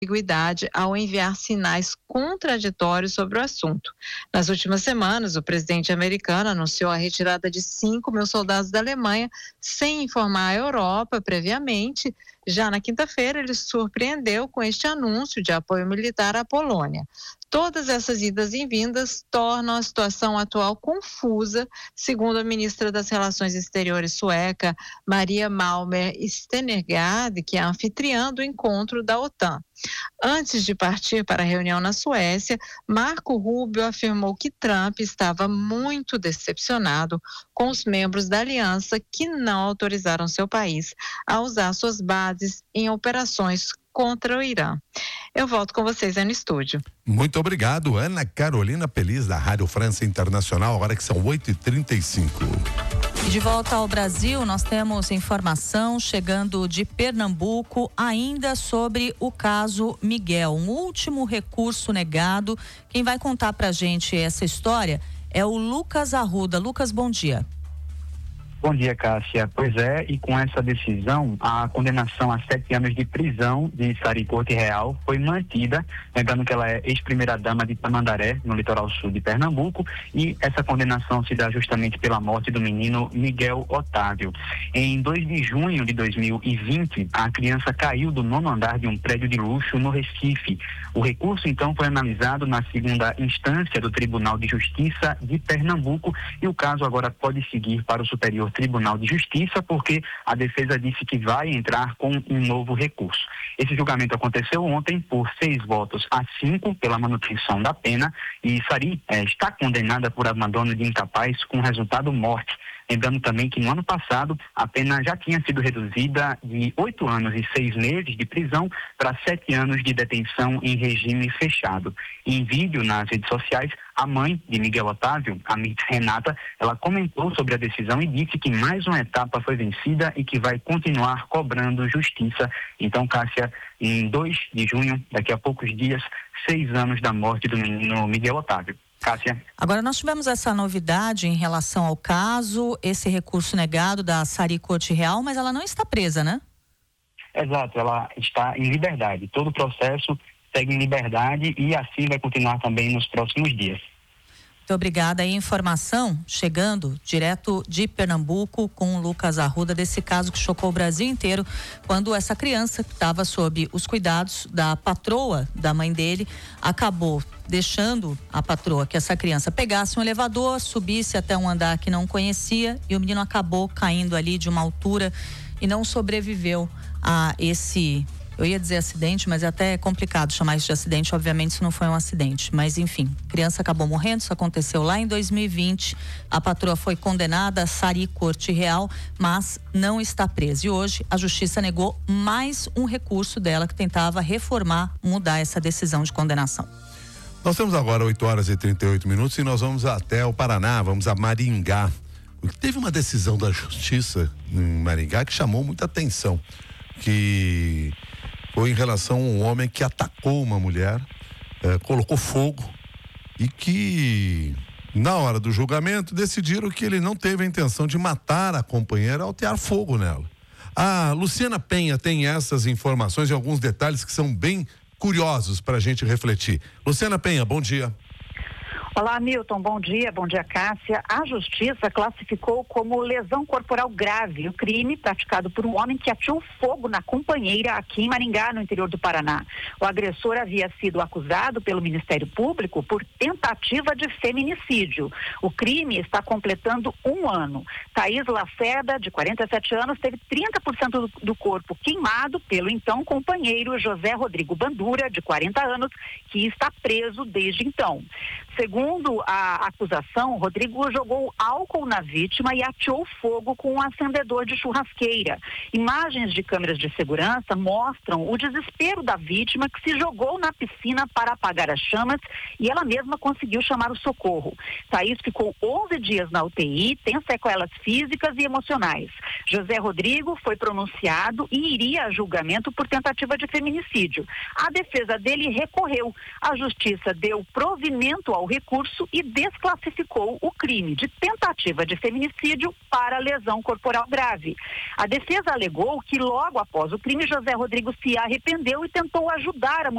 ambiguidade ao enviar sinais contraditórios sobre o assunto. Nas últimas semanas, o presidente americano anunciou a retirada de 5 mil soldados da Alemanha sem informar a Europa previamente. Já na quinta-feira, ele surpreendeu com este anúncio de apoio militar à Polônia. Todas essas idas e vindas tornam a situação atual confusa, segundo a ministra das Relações Exteriores sueca, Maria Malmer Stenergard, que é a anfitriã do encontro da OTAN. Antes de partir para a reunião na Suécia, Marco Rubio afirmou que Trump estava muito decepcionado com os membros da aliança que não autorizaram seu país a usar suas bases em operações contra o Irã. Eu volto com vocês aí no estúdio. Muito obrigado, Ana Carolina Peliz, da Rádio França Internacional, agora que são 8h35. De volta ao Brasil, nós temos informação chegando de Pernambuco ainda sobre o caso Miguel, um último recurso negado. Quem vai contar pra gente essa história é o Lucas Arruda. Lucas, bom dia. Bom dia, Cássia. Pois é, e com essa decisão, a condenação a 7 anos de prisão de Sari Corte Real foi mantida, lembrando que ela é ex-primeira-dama de Tamandaré, no litoral sul de Pernambuco, e essa condenação se dá justamente pela morte do menino Miguel Otávio. Em 2 de junho de 2020, a criança caiu do 9º andar de um prédio de luxo no Recife. O recurso, então, foi analisado na 2ª instância do Tribunal de Justiça de Pernambuco e o caso agora pode seguir para o Superior Tribunal de Justiça, porque a defesa disse que vai entrar com um novo recurso. Esse julgamento aconteceu ontem por 6-5 pela manutenção da pena e Sari está condenada por abandono de incapaz com resultado morte. Lembrando também que no ano passado a pena já tinha sido reduzida de 8 anos e 6 meses de prisão para 7 anos de detenção em regime fechado. Em vídeo nas redes sociais, a mãe de Miguel Otávio, a Renata, ela comentou sobre a decisão e disse que mais uma etapa foi vencida e que vai continuar cobrando justiça. Então, Cássia, em 2 de junho, daqui a poucos dias, 6 anos da morte do menino Miguel Otávio. Cássia. Agora, nós tivemos essa novidade em relação ao caso, esse recurso negado da Sari Corte Real, mas ela não está presa, né? Exato, ela está em liberdade. Todo o processo segue em liberdade e assim vai continuar também nos próximos dias. Muito obrigada. Aí, informação chegando direto de Pernambuco com o Lucas Arruda desse caso que chocou o Brasil inteiro, quando essa criança que estava sob os cuidados da patroa da mãe dele acabou deixando a patroa que essa criança pegasse um elevador, subisse até um andar que não conhecia e o menino acabou caindo ali de uma altura e não sobreviveu a esse, eu ia dizer acidente, mas é até complicado chamar isso de acidente, obviamente isso não foi um acidente, mas enfim, a criança acabou morrendo, isso aconteceu lá em 2020, a patroa foi condenada a Sari Corte Real, mas não está presa e hoje a justiça negou mais um recurso dela que tentava reformar, mudar essa decisão de condenação. Nós temos agora 8h38 e nós vamos até o Paraná, vamos a Maringá. Teve uma decisão da justiça em Maringá que chamou muita atenção, que foi em relação a um homem que atacou uma mulher, colocou fogo e que na hora do julgamento decidiram que ele não teve a intenção de matar a companheira ao tear fogo nela. A Luciana Penha tem essas informações e alguns detalhes que são bem curiosos para a gente refletir. Luciana Penha, bom dia. Olá, Milton, bom dia, Cássia. A justiça classificou como lesão corporal grave o crime praticado por um homem que ateou fogo na companheira aqui em Maringá, no interior do Paraná. O agressor havia sido acusado pelo Ministério Público por tentativa de feminicídio. O crime está completando 1 ano. Thaís Lacerda, de 47 anos, teve 30% do corpo queimado pelo então companheiro José Rodrigo Bandura, de 40 anos, que está preso desde então. Segundo a acusação, Rodrigo jogou álcool na vítima e ateou fogo com um acendedor de churrasqueira. Imagens de câmeras de segurança mostram o desespero da vítima que se jogou na piscina para apagar as chamas e ela mesma conseguiu chamar o socorro. Thaís ficou 11 dias na UTI, tem sequelas físicas e emocionais. José Rodrigo foi pronunciado e iria a julgamento por tentativa de feminicídio. A defesa dele recorreu. A justiça deu provimento ao recurso recurso e desclassificou o crime de tentativa de feminicídio para lesão corporal grave. A defesa alegou que logo após o crime, José Rodrigo se arrependeu e tentou ajudar a